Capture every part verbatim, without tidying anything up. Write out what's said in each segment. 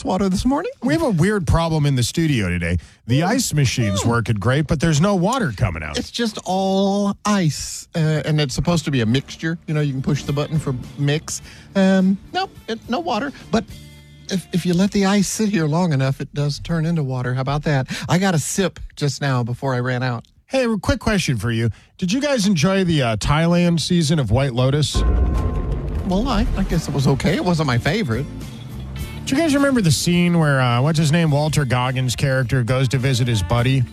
ice water this morning. We have a weird problem in the studio today. The ice machine's working great, but there's no water coming out. It's just all ice, uh, and it's supposed to be a mixture. You know, you can push the button for mix. Um, no, it, no water. But if, if you let the ice sit here long enough, it does turn into water. How about that? I got a sip just now before I ran out. Hey, a quick question for you. Did you guys enjoy the uh, Thailand season of White Lotus? Well, I, I guess it was okay. It wasn't my favorite. Do you guys remember the scene where, uh, what's his name, Walter Goggins' character goes to visit his buddy?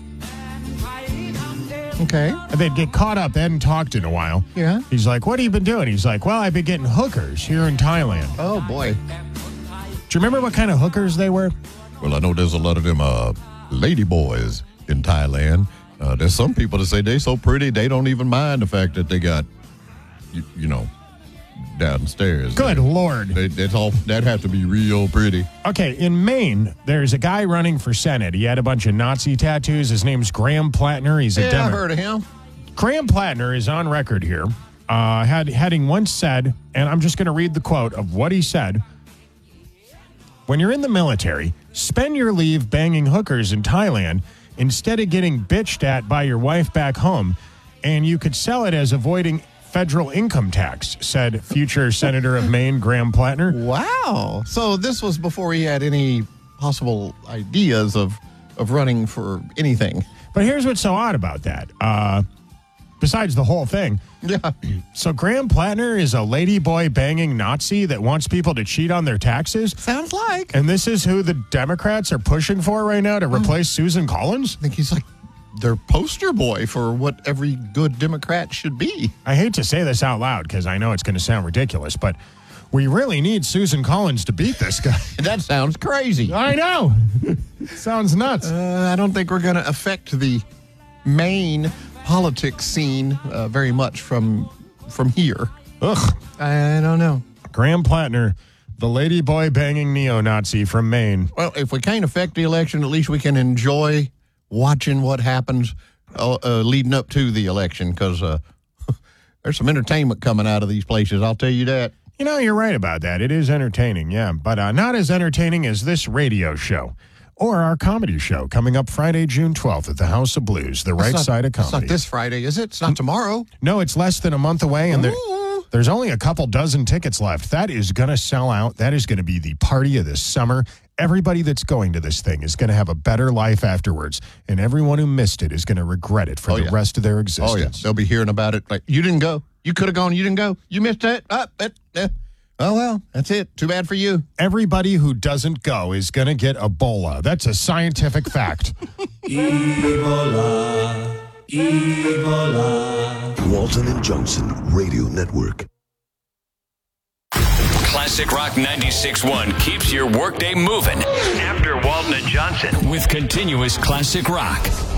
Okay. And they'd get caught up. They hadn't talked in a while. Yeah. He's like, what have you been doing? He's like, well, I've been getting hookers here in Thailand. Oh, boy. Do you remember what kind of hookers they were? Well, I know there's a lot of them uh, lady boys in Thailand. Uh, there's some people that say they so pretty they don't even mind the fact that they got, you, you know, downstairs. Good they, Lord. They, that's all. That have to be real pretty. Okay, in Maine, there's a guy running for Senate. He had a bunch of Nazi tattoos. His name's Graham Plattner. He's a Yeah, I Democrat. heard of him. Graham Plattner is on record here, uh, had having once said, and I'm just going to read the quote of what he said. When you're in the military, spend your leave banging hookers in Thailand instead of getting bitched at by your wife back home, and you could sell it as avoiding federal income tax, said future Senator of Maine, Graham Plattner. Wow. So this was before he had any possible ideas of, of running for anything. But here's what's so odd about that. Uh, besides the whole thing. Yeah. So Graham Plattner is a ladyboy banging Nazi that wants people to cheat on their taxes? Sounds like. And this is who the Democrats are pushing for right now to replace Susan Collins? I think he's like their poster boy for what every good Democrat should be. I hate to say this out loud because I know it's going to sound ridiculous, but we really need Susan Collins to beat this guy. That sounds crazy. I know. Sounds nuts. Uh, I don't think we're going to affect the Maine politics scene uh, very much from from here. Ugh. I don't know. Graham Plattner, the ladyboy banging neo-Nazi from Maine. Well, if we can't affect the election, at least we can enjoy watching what happens uh, uh, leading up to the election, because uh, there's some entertainment coming out of these places, I'll tell you that. You know, you're right about that. It is entertaining, yeah, but uh, not as entertaining as this radio show or our comedy show coming up Friday, June twelfth at the House of Blues, the right not, side of It's comedy. not this Friday, is it? It's not tomorrow. No, it's less than a month away, and there, there's only a couple dozen tickets left. That is going to sell out. That is going to be the party of the summer. Everybody that's going to this thing is going to have a better life afterwards, and everyone who missed it is going to regret it for Oh, the yeah. rest of their existence. Oh, yeah. They'll be hearing about it. Like, you didn't go. You could have gone. You didn't go. You missed it. Uh, it, uh. Oh, well, that's it. Too bad for you. Everybody who doesn't go is going to get Ebola. That's a scientific fact. Ebola, Ebola. Walton and Johnson Radio Network. Classic Rock ninety-six point one keeps your workday moving. After Walton and Johnson. With continuous classic rock.